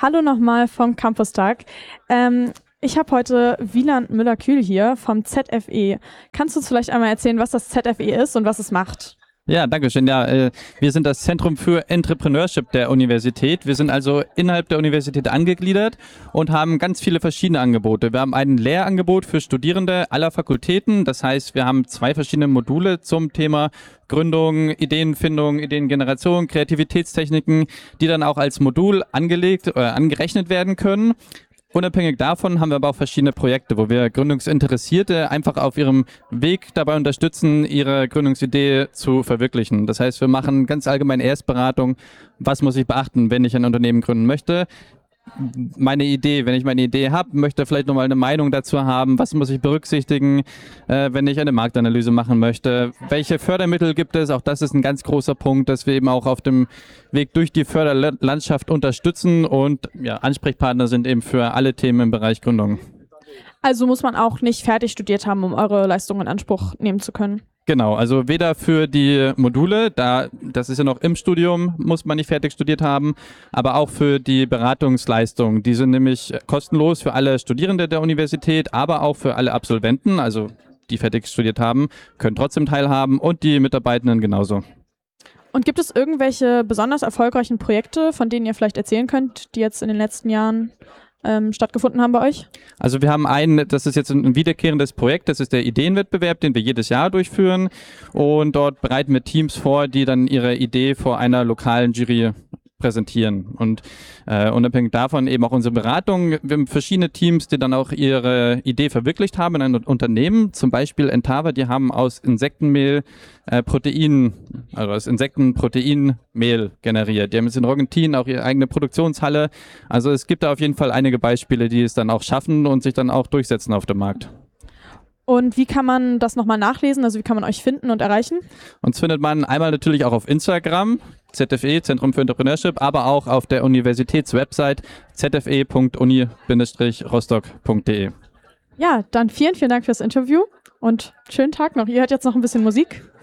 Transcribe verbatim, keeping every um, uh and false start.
Hallo nochmal vom Campustag. Ähm, ich habe heute Wieland Müller-Kühl hier vom Z F E. Kannst du uns vielleicht einmal erzählen, was das Z F E ist und was es macht? Ja, danke schön. Ja, äh, wir sind das Zentrum für Entrepreneurship der Universität. Wir sind also innerhalb der Universität angegliedert und haben ganz viele verschiedene Angebote. Wir haben ein Lehrangebot für Studierende aller Fakultäten. Das heißt, wir haben zwei verschiedene Module zum Thema Gründung, Ideenfindung, Ideengeneration, Kreativitätstechniken, die dann auch als Modul angelegt oder äh, angerechnet werden können. Unabhängig davon haben wir aber auch verschiedene Projekte, wo wir Gründungsinteressierte einfach auf ihrem Weg dabei unterstützen, ihre Gründungsidee zu verwirklichen. Das heißt, wir machen ganz allgemein Erstberatung. Was muss ich beachten, wenn ich ein Unternehmen gründen möchte? Meine Idee, wenn ich meine Idee habe, möchte vielleicht nochmal eine Meinung dazu haben, was muss ich berücksichtigen, äh, wenn ich eine Marktanalyse machen möchte, welche Fördermittel gibt es, auch das ist ein ganz großer Punkt, dass wir eben auch auf dem Weg durch die Förderlandschaft unterstützen und ja, Ansprechpartner sind eben für alle Themen im Bereich Gründung. Also muss man auch nicht fertig studiert haben, um eure Leistungen in Anspruch nehmen zu können? Genau, also weder für die Module, da das ist ja noch im Studium, muss man nicht fertig studiert haben, aber auch für die Beratungsleistungen. Die sind nämlich kostenlos für alle Studierende der Universität, aber auch für alle Absolventen, also die fertig studiert haben, können trotzdem teilhaben und die Mitarbeitenden genauso. Und gibt es irgendwelche besonders erfolgreichen Projekte, von denen ihr vielleicht erzählen könnt, die jetzt in den letzten Jahren Ähm, stattgefunden haben bei euch? Also wir haben ein, das ist jetzt ein wiederkehrendes Projekt, das ist der Ideenwettbewerb, den wir jedes Jahr durchführen und dort bereiten wir Teams vor, die dann ihre Idee vor einer lokalen Jury präsentieren und äh, unabhängig davon eben auch unsere Beratung. Wir haben verschiedene Teams, die dann auch ihre Idee verwirklicht haben in einem Unternehmen, zum Beispiel Entava, die haben aus Insektenmehl äh, Protein, also aus Insektenproteinmehl generiert. Die haben jetzt in Rogentin auch ihre eigene Produktionshalle. Also es gibt da auf jeden Fall einige Beispiele, die es dann auch schaffen und sich dann auch durchsetzen auf dem Markt. Und wie kann man das nochmal nachlesen? Also wie kann man euch finden und erreichen? Uns findet man einmal natürlich auch auf Instagram, Z F E, Zentrum für Entrepreneurship, aber auch auf der Universitätswebsite z f e punkt uni bindestrich rostock punkt d e. Ja, dann vielen, vielen Dank fürs Interview und schönen Tag noch. Ihr hört jetzt noch ein bisschen Musik.